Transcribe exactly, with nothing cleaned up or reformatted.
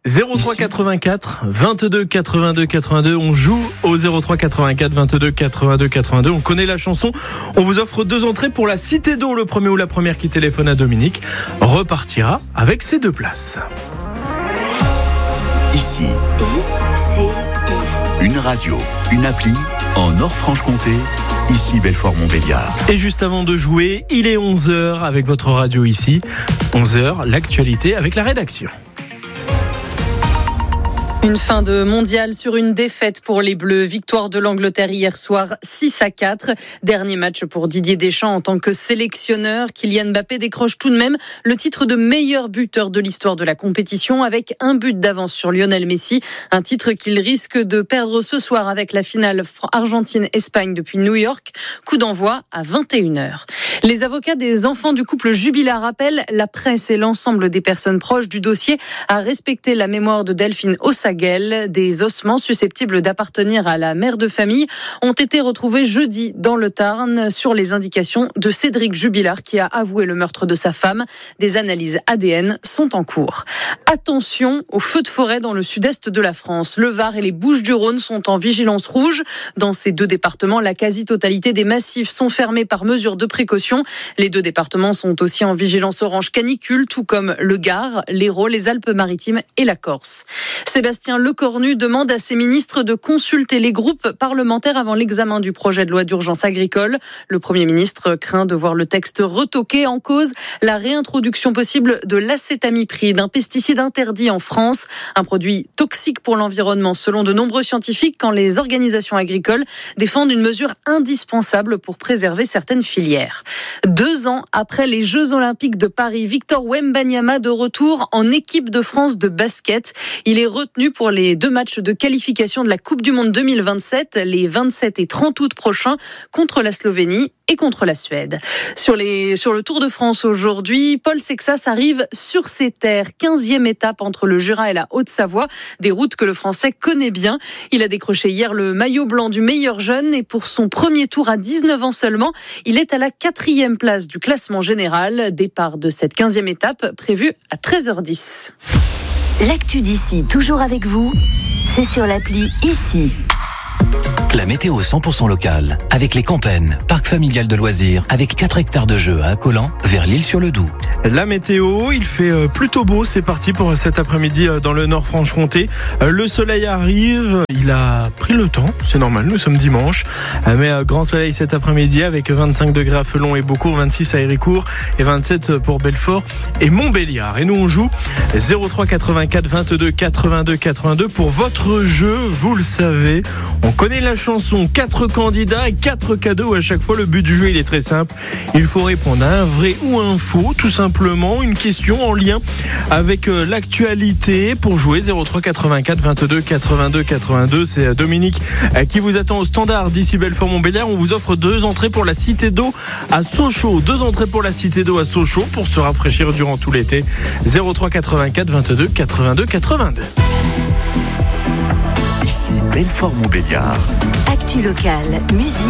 zéro trois quatre-vingt-quatre vingt-deux quatre-vingt-deux quatre-vingt-deux. On joue au zéro trois quatre-vingt-quatre vingt-deux quatre-vingt-deux quatre-vingt-deux. On connaît la chanson. On vous offre deux entrées pour la Cité d'eau. Le premier ou la première qui téléphone à Dominique repartira avec ses deux places. Ici, I C I. une radio, une appli en Nord-Franche-Comté. Ici Belfort-Montbéliard. Et juste avant de jouer, il est onze heures avec votre radio ici. onze heures, l'actualité avec la rédaction. Une fin de mondial sur une défaite pour les Bleus. Victoire de l'Angleterre hier soir, six à quatre. Dernier match pour Didier Deschamps en tant que sélectionneur. Kylian Mbappé décroche tout de même le titre de meilleur buteur de l'histoire de la compétition avec un but d'avance sur Lionel Messi. Un titre qu'il risque de perdre ce soir avec la finale Argentine-Espagne depuis New York. Coup d'envoi à vingt et une heures. Les avocats des enfants du couple Jubilard rappellent la presse et l'ensemble des personnes proches du dossier à respecter la mémoire de Delphine Ossagel. Des ossements susceptibles d'appartenir à la mère de famille ont été retrouvés jeudi dans le Tarn sur les indications de Cédric Jubilard qui a avoué le meurtre de sa femme. Des analyses A D N sont en cours. Attention aux feux de forêt dans le sud-est de la France. Le Var et les Bouches-du-Rhône sont en vigilance rouge. Dans ces deux départements, la quasi-totalité des massifs sont fermés par mesure de précaution. Les deux départements sont aussi en vigilance orange canicule, tout comme le Gard, l'Hérault, les Alpes-Maritimes et la Corse. Sébastien Lecornu demande à ses ministres de consulter les groupes parlementaires avant l'examen du projet de loi d'urgence agricole. Le Premier ministre craint de voir le texte retoqué. En cause la réintroduction possible de l'acétamipride, un pesticide interdit en France, un produit toxique pour l'environnement selon de nombreux scientifiques, quand les organisations agricoles défendent une mesure indispensable pour préserver certaines filières. Deux ans après les Jeux Olympiques de Paris, Victor Wembanyama de retour en équipe de France de basket. Il est retenu pour les deux matchs de qualification de la Coupe du Monde deux mille vingt-sept, les vingt-sept et trente août prochains, contre la Slovénie et contre la Suède. Sur, les, sur le Tour de France aujourd'hui, Paul Sexas arrive sur ses terres. quinzième étape entre le Jura et la Haute-Savoie, des routes que le Français connaît bien. Il a décroché hier le maillot blanc du meilleur jeune et pour son premier tour à dix-neuf ans seulement, il est à la quatrième place du classement général. Départ de cette quinzième étape prévue à treize heures dix. L'actu d'ici, toujours avec vous, c'est sur l'appli Ici. La météo cent pour cent locale, avec les Campennes, parc familial de loisirs, avec quatre hectares de jeux à Accolant, vers l'Île-sur-le-Doubs. La météo, il fait plutôt beau, c'est parti pour cet après-midi dans le Nord-Franche-Comté. Le soleil arrive, il a pris le temps, c'est normal, nous sommes dimanche. Mais grand soleil cet après-midi avec vingt-cinq degrés à Felon et Beaucourt, vingt-six à Héricourt et vingt-sept pour Belfort et Montbéliard. Et nous on joue zéro trois quatre-vingt-quatre vingt-deux quatre-vingt-deux quatre-vingt-deux pour votre jeu, vous le savez. On connaît la chanson, quatre candidats et quatre cadeaux à chaque fois. Le but du jeu, il est très simple. Il faut répondre à un vrai ou un faux, tout simplement. Une question en lien avec l'actualité. Pour jouer, zéro trois quatre-vingt-quatre vingt-deux quatre-vingt-deux quatre-vingt-deux. C'est Dominique qui vous attend au standard d'ici Belfort-Montbéliard. On vous offre deux entrées pour la Cité d'eau à Sochaux. Deux entrées pour la Cité d'eau à Sochaux pour se rafraîchir durant tout l'été. zéro trois quatre-vingt-quatre vingt-deux quatre-vingt-deux quatre-vingt-deux. Ici Belfort-Montbéliard. Actu locale, musique.